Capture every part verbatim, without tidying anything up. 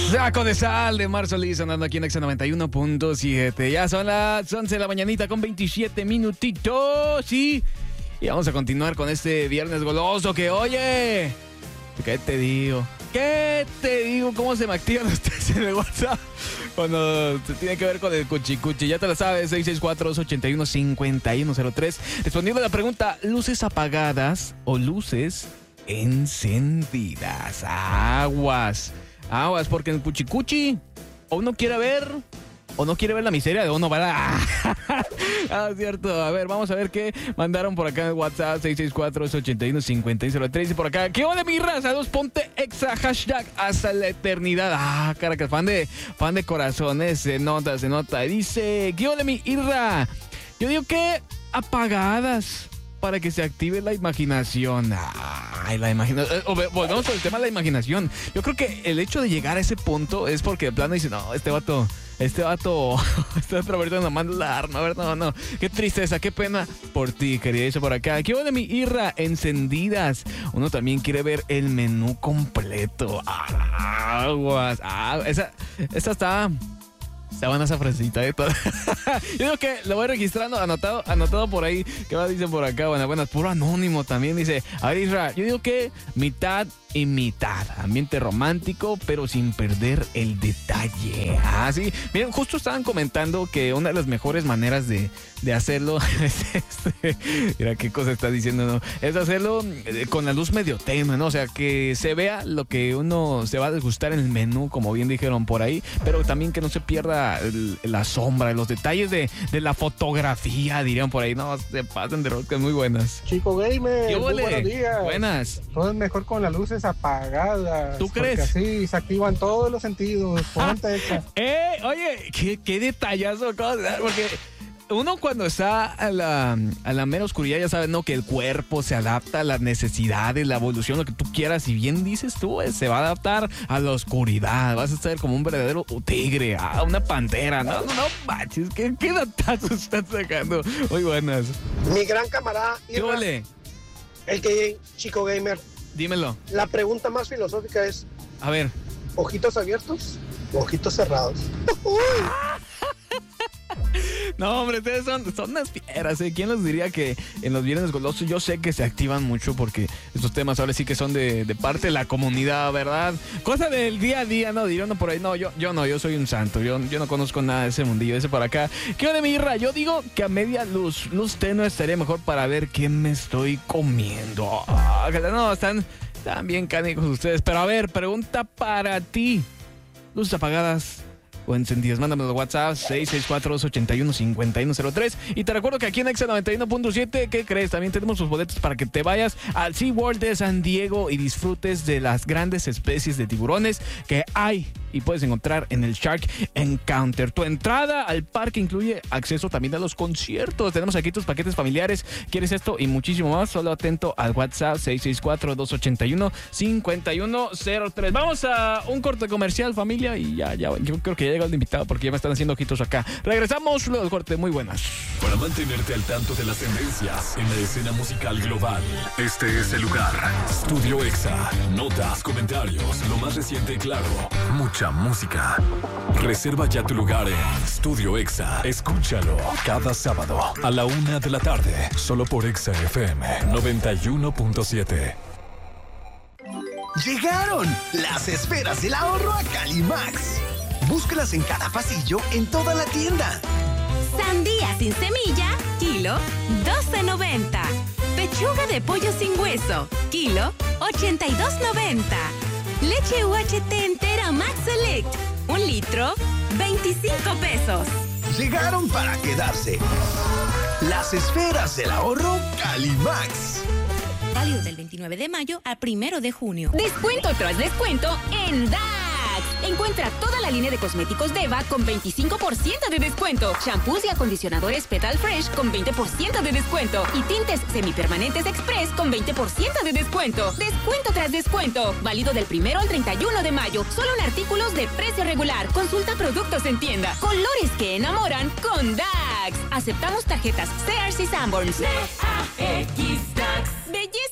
Saco de sal de Mar Solís sonando aquí en Exa noventa y uno punto siete. Ya son las once de la mañanita con veintisiete minutitos. Sí. Y vamos a continuar con este viernes goloso que, oye, ¿qué te digo? ¿Qué te digo? ¿Cómo se me activan ustedes en el WhatsApp cuando se tiene que ver con el cuchicuchi? Ya te lo sabes, seis seis cuatro, dos ocho uno, cinco uno cero tres. Respondiendo a la pregunta, ¿luces apagadas o luces encendidas? Aguas. Aguas, porque en el cuchicuchi o uno quiere ver o no quiere ver la miseria de uno, ¿verdad? Ah, cierto. A ver, vamos a ver qué mandaron por acá en el WhatsApp. Seis seis cuatro, dos ocho uno, cinco uno cero tres. Y por acá, ¿qué onda, mi raza? Dos, ponte exa, hashtag hasta la eternidad. Ah, caraca, fan de, fan de corazones. Se nota, se nota. Dice, ¿qué onda, mi Irra? Yo digo que apagadas, para que se active la imaginación. Ay, la imaginación. Volvemos con el tema de la imaginación. Yo creo que el hecho de llegar a ese punto es porque de plano dice, no, este vato, este vato, este otro ahorita nos manda la arma. A ver, no, no. Qué tristeza, qué pena por ti, querida. Eso por acá. ¿Qué de mi Irra? Encendidas. Uno también quiere ver el menú completo. Aguas. Ah, esa, esa está... Está buena esa fresita, ¿eh? Yo digo que lo voy registrando, anotado, anotado por ahí. ¿Qué más dicen por acá? Buenas, buenas. Puro anónimo también dice. A ver, Isra, yo digo que mitad y mitad. Ambiente romántico, pero sin perder el detalle. Ah, sí. Miren, justo estaban comentando que una de las mejores maneras de, de hacerlo es este. Mira qué cosa está diciendo, ¿no? Es hacerlo con la luz medio tenue, ¿no? O sea, que se vea lo que uno se va a degustar en el menú, como bien dijeron por ahí, pero también que no se pierda el, la sombra, los detalles de, de la fotografía, dirían por ahí. No, se pasan de roscas muy buenas. Chico Gamer, muy buenos días. Buenas. Todo es mejor con las luces apagadas. ¿Tú crees? Porque así se activan todos los sentidos. Ponte esa. Eh, oye, qué, qué detallazo acabas de dar, porque uno cuando está a la, a la mera oscuridad ya sabes, ¿no? Que el cuerpo se adapta a las necesidades, la evolución, lo que tú quieras. Y bien dices tú, eh, se va a adaptar a la oscuridad. Vas a estar como un verdadero tigre, ah, una pantera. No, no, no, manches, ¿qué, qué datazos estás sacando? Muy buenas. Mi gran camarada Irra, ¿Qué el que Chico Gamer. Dímelo. La pregunta más filosófica es, A ver. ¿ojitos abiertos o ojitos cerrados? No, hombre, ustedes son, son unas fieras, ¿eh? ¿Quién les diría que en los viernes golosos yo sé que se activan mucho porque estos temas ahora sí que son de, de parte de la comunidad, ¿verdad? Cosa del día a día, ¿no? Dirán por ahí, no, yo, yo no, yo soy un santo, yo, yo no conozco nada de ese mundillo, ese por acá. ¿Qué onda, mi Irra? Yo digo que a media luz, luz tenue estaría mejor para ver qué me estoy comiendo. Ah, no, están, están bien canijos ustedes, pero a ver, pregunta para ti. Luces apagadas o encendidas, mándame al WhatsApp seis seis cuatro, dos ocho uno, cinco uno cero tres. Y te recuerdo que aquí en Exa noventa y uno punto siete, ¿qué crees? También tenemos los boletos para que te vayas al SeaWorld de San Diego y disfrutes de las grandes especies de tiburones que hay y puedes encontrar en el Shark Encounter. Tu entrada al parque incluye acceso también a los conciertos. Tenemos aquí tus paquetes familiares. ¿Quieres esto y muchísimo más? Solo atento al WhatsApp seis seis cuatro, dos ocho uno, cinco uno cero tres. Vamos a un corte comercial, familia, y ya, ya, yo creo que ya llegó el invitado porque ya me están haciendo ojitos acá. Regresamos luego del corte, muy buenas. Para mantenerte al tanto de las tendencias en la escena musical global, este es el lugar. Studio Exa. Notas, comentarios, lo más reciente y claro. Mucha música. Reserva ya tu lugar en Studio Exa. Escúchalo cada sábado a la una de la tarde, solo por Exa F M noventa y uno punto siete. Llegaron las esferas del ahorro a Calimax. Búscalas en cada pasillo en toda la tienda. Sandía sin semilla, kilo, doce noventa. Pechuga de pollo sin hueso, kilo, ochenta y dos noventa. Leche U H T entera Max Select, un litro, veinticinco pesos. Llegaron para quedarse. Las esferas del ahorro Calimax. Válido del veintinueve de mayo al primero de junio. Descuento tras descuento en D A X. Encuentra toda la línea de cosméticos Deva con veinticinco por ciento de descuento. Shampoos y acondicionadores Petal Fresh con veinte por ciento de descuento. Y tintes semipermanentes Express con veinte por ciento de descuento. Descuento tras descuento. Válido del primero al treinta y uno de mayo. Solo en artículos de precio regular. Consulta productos en tienda. Colores que enamoran con D A X. Aceptamos tarjetas Sears y Sanborns. D A X D A X. Belleza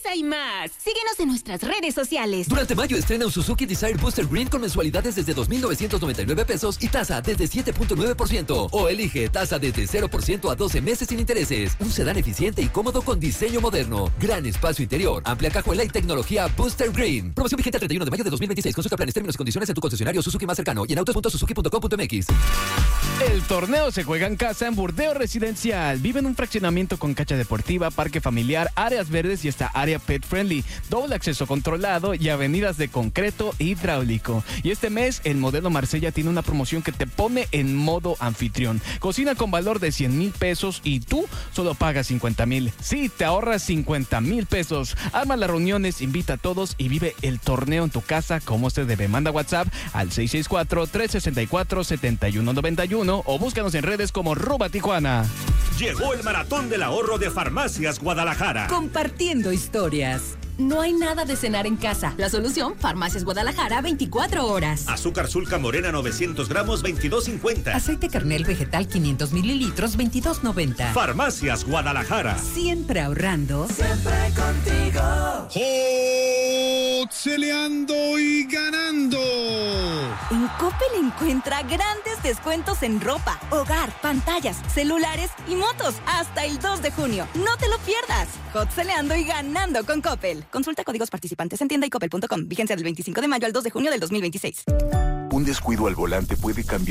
hay más. Síguenos en nuestras redes sociales. Durante mayo estrena un Suzuki Desire Booster Green con mensualidades desde dos mil novecientos noventa y nueve pesos y tasa desde siete punto nueve por ciento. O elige tasa desde cero por ciento a doce meses sin intereses. Un sedán eficiente y cómodo con diseño moderno. Gran espacio interior, amplia cajuela y tecnología Booster Green. Promoción vigente el treinta y uno de mayo de dos mil veintiséis. Consulta planes, términos y condiciones en tu concesionario Suzuki más cercano y en autos punto suzuki punto com punto m x. El torneo se juega en casa en Burdeo Residencial. Vive en un fraccionamiento con cancha deportiva, parque familiar, áreas verdes y hasta área pet friendly. Doble acceso controlado y avenidas de concreto hidráulico. Y este mes el modelo Marsella tiene una promoción que te pone en modo anfitrión. Cocina con valor de cien mil pesos y tú solo pagas cincuenta mil. Sí, te ahorras cincuenta mil pesos. Arma las reuniones, invita a todos y vive el torneo en tu casa como se debe. Manda WhatsApp al seis seis cuatro, tres seis cuatro, siete uno nueve uno o búscanos en redes como Roba Tijuana. Llegó el maratón del ahorro de Farmacias Guadalajara. Compartiendo historias. No hay nada de cenar en casa. La solución, Farmacias Guadalajara, veinticuatro horas. Azúcar Sulca Morena novecientos gramos, veintidós cincuenta. Aceite Kernel Vegetal quinientos mililitros, veintidós noventa. Farmacias Guadalajara. Siempre ahorrando. Siempre contigo. Hot-celeando y ganando. En Coppel encuentra grandes descuentos en ropa, hogar, pantallas, celulares y motos hasta el dos de junio. No te lo pierdas. Hot-celeando y ganando con Coppel. Consulta códigos participantes en tienda y coppel punto com. Vigencia del veinticinco de mayo al dos de junio del dos mil veintiséis. Un descuido al volante puede cambiar